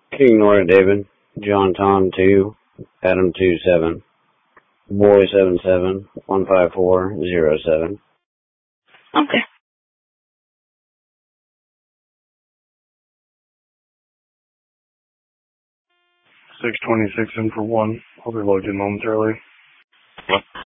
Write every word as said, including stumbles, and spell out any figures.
King Nora David, John Tom two, Adam two seven, Boy seven seven, one five four zero seven. Okay. six twenty-six in for one. I'll be logged in momentarily.